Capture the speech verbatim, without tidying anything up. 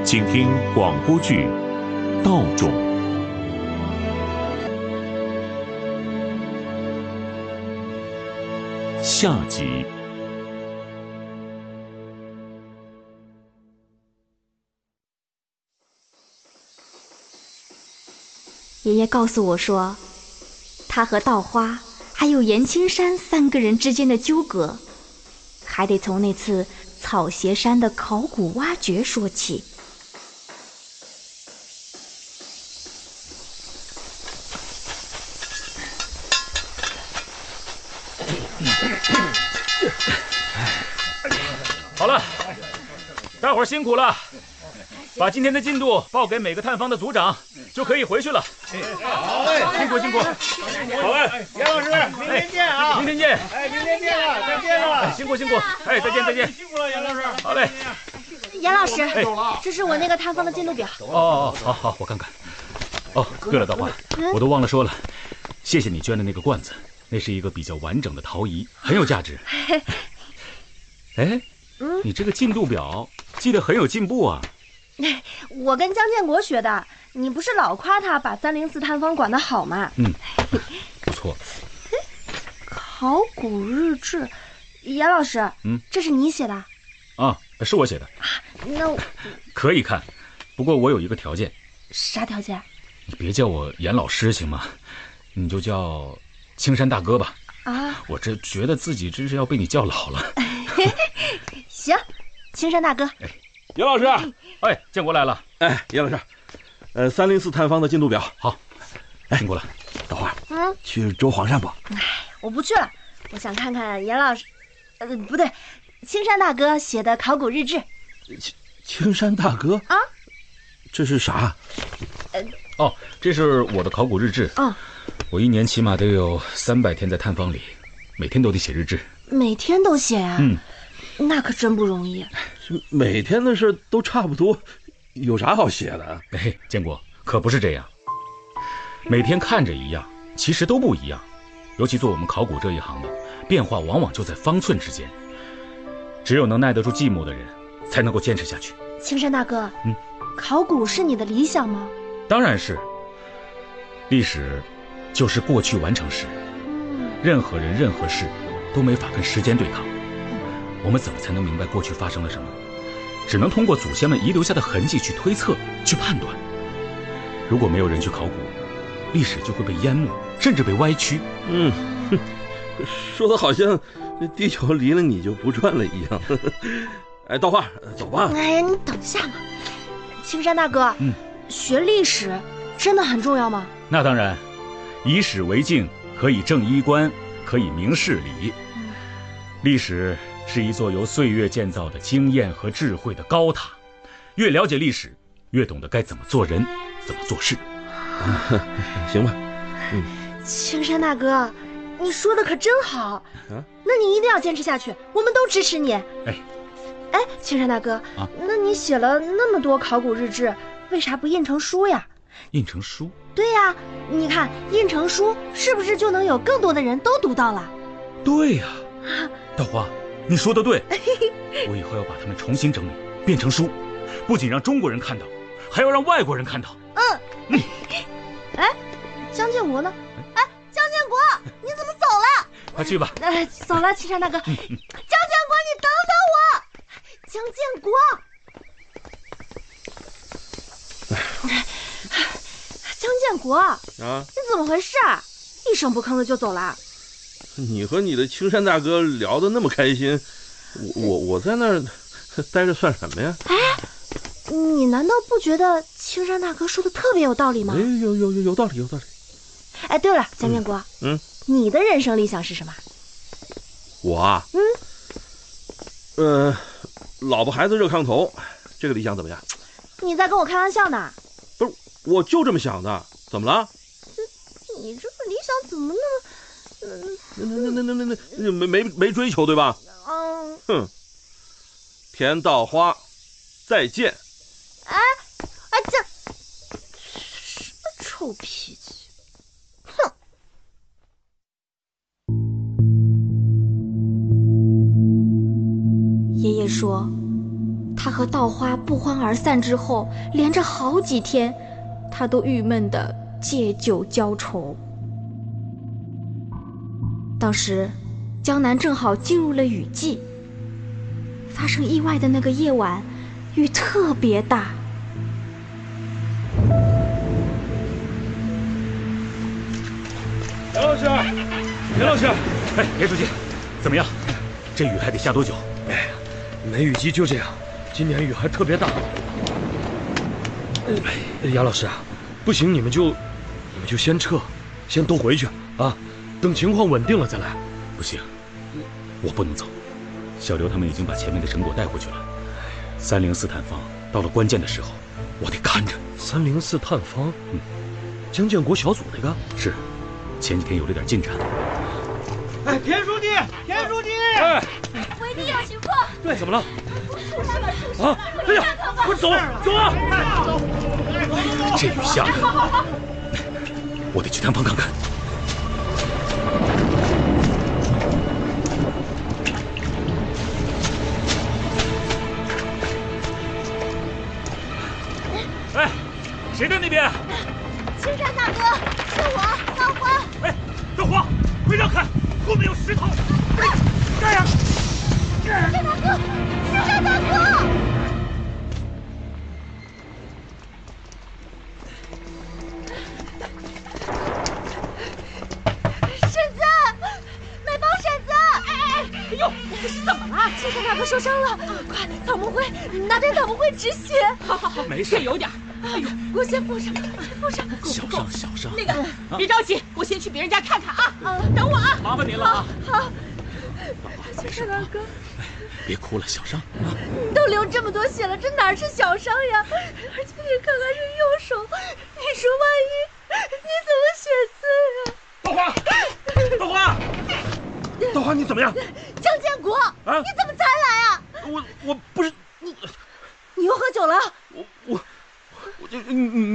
请听广播剧《道种》下集。 爷爷告诉我说，他和稻花还有严青山三个人之间的纠葛，还得从那次草鞋山的考古挖掘说起。 好了，大伙儿辛苦了，把今天的进度报给每个探方的组长，就可以回去了。 好嘞， 辛苦辛苦。好嘞， 严老师，明天见啊！ 明天见。 哎，明天见了，再见了。 哎，辛苦辛苦。哎，再见再见。 辛苦了，严老师。 好嘞。 严老师，这是我那个探方的进度表。 哦哦，好好，我看看。哦，对了，稻花，我都忘了说了，谢谢你捐的那个罐子，那是一个比较完整的陶遗，很有价值。哎，你这个进度表记得很有进步啊。 我跟江建国学的，你不是老夸他把三零四探方管得好吗？ 嗯，不错。 考古日志，严老师， 嗯， 这是你写的啊？是我写的。 那我可以看，不过我有一个条件。 啥条件？ 你别叫我严老师行吗？你就叫青山大哥吧。 啊， 我这觉得自己真是要被你叫老了。 行，青山大哥。 哎， 严老师， 哎，建国来了。 哎，严老师，呃，三零四探方的进度表。 好，辛苦了。 等会儿， 嗯， 去周黄山吧。 哎，我不去了，我想看看严老师，呃，不对，青山大哥写的考古日志。 青青山大哥啊， 这是啥？ 呃， 哦，这是我的考古日志。 哦， 我一年起码得有三百天在探方里，每天都得写日志。 每天都写啊？ 嗯， 那可真不容易。 每天的事都差不多，有啥好写的？ 哎，建国可不是这样，每天看着一样，其实都不一样。尤其做我们考古这一行的，变化往往就在方寸之间。只有能耐得住寂寞的人，才能够坚持下去。 青山大哥， 嗯， 考古是你的理想吗？ 当然是。历史就是过去完成时，任何人任何事都没法跟时间对抗。我们怎么才能明白过去发生了什么？只能通过祖先们遗留下的痕迹去推测，去判断。如果没有人去考古，历史就会被淹没，甚至被歪曲。 嗯，说的好像地球离了你就不转了一样。哎，稻花，走吧。 哎呀，你等一下嘛。青山大哥， 嗯， 学历史真的很重要吗？ 那当然，以史为镜，可以正衣冠，可以明事理。 嗯， 历史是一座由岁月建造的经验和智慧的高塔，越了解历史，越懂得该怎么做人，怎么做事。 行吧。嗯， 青山大哥，你说的可真好啊！那你一定要坚持下去，我们都支持你。 哎， 哎，青山大哥， 啊， 那你写了那么多考古日志，为啥不印成书呀？ 印成书？ 对呀，你看印成书，是不是就能有更多的人都读到了？ 对呀，稻花，你说的对。我以后要把它们重新整理，变成书，不仅让中国人看到，还要让外国人看到。 嗯。嗯哎，江建国呢？哎，江建国，你怎么走了？ 快去吧。 哎，走了，青山大哥。江建国，你等等我。江建国。江建国啊，你怎么回事？一声不吭的就走了。 你和你的青山大哥聊得那么开心，我我我在那儿待着算什么呀？ 哎，你难道不觉得青山大哥说的特别有道理吗？ 哎，有有有有道理有道理。 哎，对了，江建国， 嗯， 你的人生理想是什么？ 我啊， 嗯， 呃，老婆孩子热炕头，这个理想怎么样？ 你在跟我开玩笑呢？ 不是，我就这么想的。怎么了？ 你这个理想怎么那么…… 那那那那那那没没没追求对吧？ 嗯。 哼，田稻花，再见。 哎哎，这什么臭脾气！哼。爷爷说， 他和稻花不欢而散之后，连着好几天，他都郁闷得借酒浇愁。当时江南正好进入了雨季，发生意外的那个夜晚，雨特别大。 杨老师，杨老师，哎，严书记，怎么样？这雨还得下多久？ 哎，梅雨季就这样，今年雨还特别大。哎，杨老师啊，不行，你们就你们就先撤，先都回去啊，等情况稳定了再来。 不行，我不能走。小刘他们已经把前面的成果带回去了。三零四探方到了关键的时候，我得看着。 三零四探方， 嗯， 江建国小组那个是，前几天有了点进展。 哎，田书记，田书记， 哎， 我一定有情况。 对，怎么了？ 啊！ 哎呀，快走走啊！ 这雨下的，我得去探方看看。哎，谁在那边？ 青山大哥，是我，稻花。 哎，稻花，快让开，后面有石头！干呀！ 青山大哥，青山大哥！婶子，买包婶子！哎哎哎呦，这是怎么了？青山大哥受伤了，快，草木灰，拿点草木灰止血。 好好好， 没事， 这有点。哎呦， 我先敷上，敷上。 小伤小伤。 那个，别着急，我先去别人家看看啊。啊，等我啊。 麻烦您了啊。 好。 没事，大哥，别哭了，小伤啊。 都流这么多血了，这哪是小伤呀？而且你看看是右手，你说万一你怎么选择呀？ 稻花，稻花，稻花，你怎么样？ 江建国， 啊， 你怎么才来啊？ 我我不是你，你又喝酒了？ 我我我这嗯嗯。